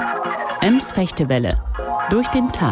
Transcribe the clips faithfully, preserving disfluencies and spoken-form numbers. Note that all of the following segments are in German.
Ems Fechtewelle. Durch den Tag.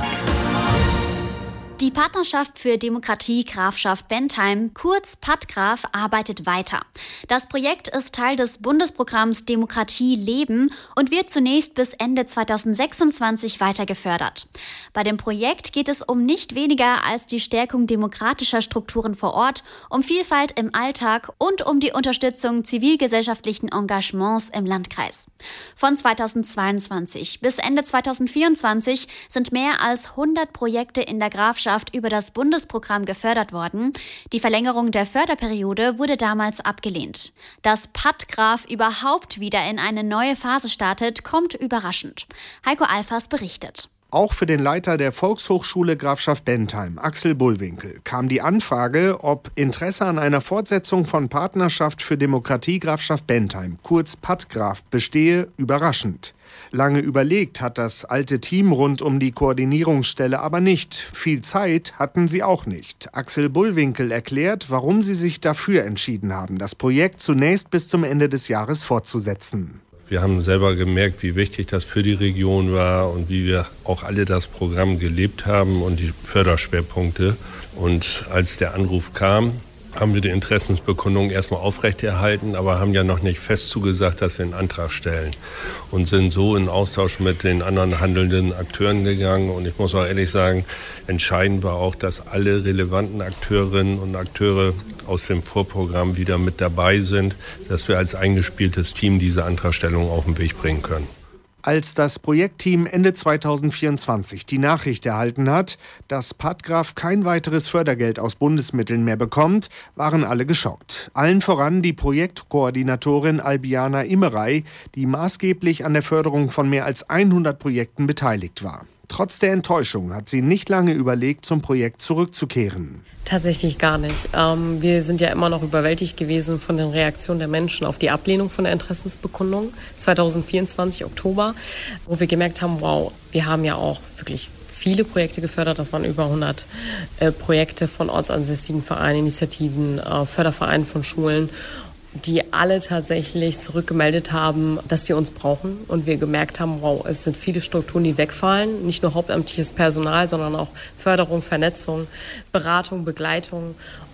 Die Partnerschaft für Demokratie Grafschaft Bentheim, kurz PaDGraf, arbeitet weiter. Das Projekt ist Teil des Bundesprogramms Demokratie leben und wird zunächst bis Ende zweitausendsechsundzwanzig weiter gefördert. Bei dem Projekt geht es um nicht weniger als die Stärkung demokratischer Strukturen vor Ort, um Vielfalt im Alltag und um die Unterstützung zivilgesellschaftlichen Engagements im Landkreis. Von zweitausendzweiundzwanzig bis Ende zweitausendvierundzwanzig sind mehr als hundert Projekte in der Grafschaft über das Bundesprogramm gefördert worden. Die Verlängerung der Förderperiode wurde damals abgelehnt. Dass PaDGraf überhaupt wieder in eine neue Phase startet, kommt überraschend. Heiko Alfers berichtet. Auch für den Leiter der Volkshochschule Grafschaft Bentheim, Axel Bullwinkel, kam die Anfrage, ob Interesse an einer Fortsetzung von Partnerschaft für Demokratie Grafschaft Bentheim, kurz PaDGraf, bestehe, überraschend. Lange überlegt hat das alte Team rund um die Koordinierungsstelle aber nicht. Viel Zeit hatten sie auch nicht. Axel Bullwinkel erklärt, warum sie sich dafür entschieden haben, das Projekt zunächst bis zum Ende des Jahres fortzusetzen. Wir haben selber gemerkt, wie wichtig das für die Region war und wie wir auch alle das Programm gelebt haben und die Förderschwerpunkte. Und als der Anruf kam, haben wir die Interessensbekundung erstmal aufrechterhalten, aber haben ja noch nicht fest zugesagt, dass wir einen Antrag stellen. Und sind so in Austausch mit den anderen handelnden Akteuren gegangen. Und ich muss auch ehrlich sagen, entscheidend war auch, dass alle relevanten Akteurinnen und Akteure aus dem Vorprogramm wieder mit dabei sind, dass wir als eingespieltes Team diese Antragstellung auf den Weg bringen können. Als das Projektteam Ende zweitausendvierundzwanzig die Nachricht erhalten hat, dass PaDGraf kein weiteres Fördergeld aus Bundesmitteln mehr bekommt, waren alle geschockt. Allen voran die Projektkoordinatorin Albiana Immerey, die maßgeblich an der Förderung von mehr als hundert Projekten beteiligt war. Trotz der Enttäuschung hat sie nicht lange überlegt, zum Projekt zurückzukehren. Tatsächlich gar nicht. Ähm, wir sind ja immer noch überwältigt gewesen von den Reaktionen der Menschen auf die Ablehnung von der Interessensbekundung zweitausendvierundzwanzig, Oktober, wo wir gemerkt haben, wow, wir haben ja auch wirklich viele Projekte gefördert. Das waren über hundert äh, Projekte von ortsansässigen Vereinen, Initiativen, äh, Fördervereinen von Schulen, die alle tatsächlich zurückgemeldet haben, dass sie uns brauchen. Und wir gemerkt haben, wow, es sind viele Strukturen, die wegfallen. Nicht nur hauptamtliches Personal, sondern auch Förderung, Vernetzung, Beratung, Begleitung.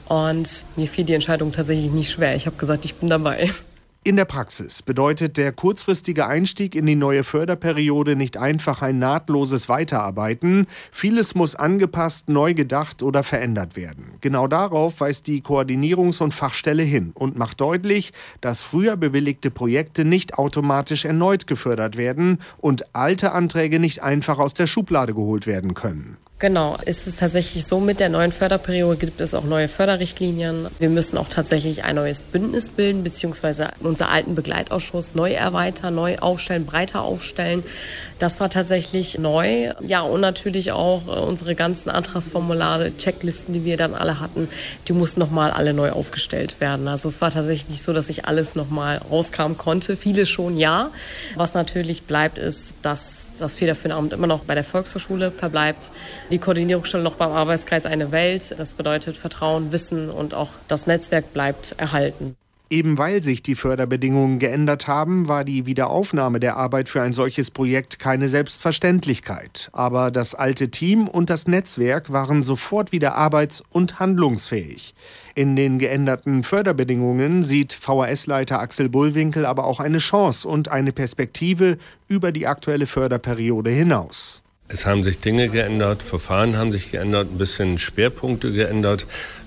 Und mir fiel die Entscheidung tatsächlich nicht schwer. Ich habe gesagt, ich bin dabei. In der Praxis bedeutet der kurzfristige Einstieg in die neue Förderperiode nicht einfach ein nahtloses Weiterarbeiten. Vieles muss angepasst, neu gedacht oder verändert werden. Genau darauf weist die Koordinierungs- und Fachstelle hin und macht deutlich, dass früher bewilligte Projekte nicht automatisch erneut gefördert werden und alte Anträge nicht einfach aus der Schublade geholt werden können. Genau, es ist tatsächlich so, mit der neuen Förderperiode gibt es auch neue Förderrichtlinien. Wir müssen auch tatsächlich ein neues Bündnis bilden, beziehungsweise unseren alten Begleitausschuss neu erweitern, neu aufstellen, breiter aufstellen. Das war tatsächlich neu. Ja, und natürlich auch unsere ganzen Antragsformulare, Checklisten, die wir dann alle hatten, die mussten nochmal alle neu aufgestellt werden. Also es war tatsächlich nicht so, dass ich alles nochmal rauskam konnte. Viele schon, ja. Was natürlich bleibt, ist, dass das federführende Amt immer noch bei der Volkshochschule verbleibt. Die Koordinierungsstelle noch beim Arbeitskreis Eine Welt. Das bedeutet Vertrauen, Wissen und auch das Netzwerk bleibt erhalten. Eben weil sich die Förderbedingungen geändert haben, war die Wiederaufnahme der Arbeit für ein solches Projekt keine Selbstverständlichkeit. Aber das alte Team und das Netzwerk waren sofort wieder arbeits- und handlungsfähig. In den geänderten Förderbedingungen sieht V H S-Leiter Axel Bullwinkel aber auch eine Chance und eine Perspektive über die aktuelle Förderperiode hinaus. Es haben sich Dinge geändert, Verfahren haben sich geändert, ein bisschen Schwerpunkte geändert,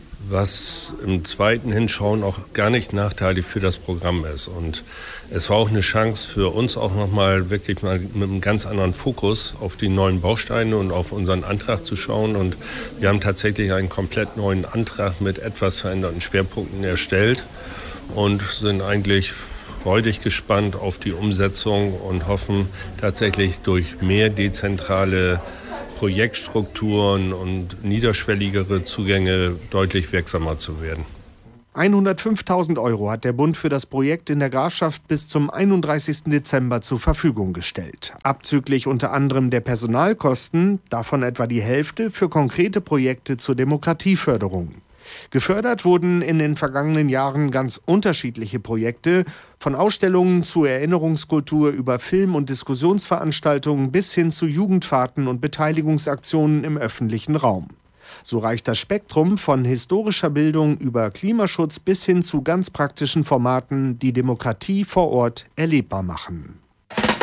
was im zweiten Hinschauen auch gar nicht nachteilig für das Programm ist. Und es war auch eine Chance für uns auch nochmal wirklich mal mit einem ganz anderen Fokus auf die neuen Bausteine und auf unseren Antrag zu schauen. Und wir haben tatsächlich einen komplett neuen Antrag mit etwas veränderten Schwerpunkten erstellt und sind eigentlich freudig gespannt auf die Umsetzung und hoffen tatsächlich durch mehr dezentrale Projektstrukturen und niederschwelligere Zugänge deutlich wirksamer zu werden. hundertfünftausend Euro hat der Bund für das Projekt in der Grafschaft bis zum einunddreißigsten Dezember zur Verfügung gestellt. Abzüglich unter anderem der Personalkosten, davon etwa die Hälfte für konkrete Projekte zur Demokratieförderung. Gefördert wurden in den vergangenen Jahren ganz unterschiedliche Projekte, von Ausstellungen zu Erinnerungskultur über Film- und Diskussionsveranstaltungen bis hin zu Jugendfahrten und Beteiligungsaktionen im öffentlichen Raum. So reicht das Spektrum von historischer Bildung über Klimaschutz bis hin zu ganz praktischen Formaten, die Demokratie vor Ort erlebbar machen.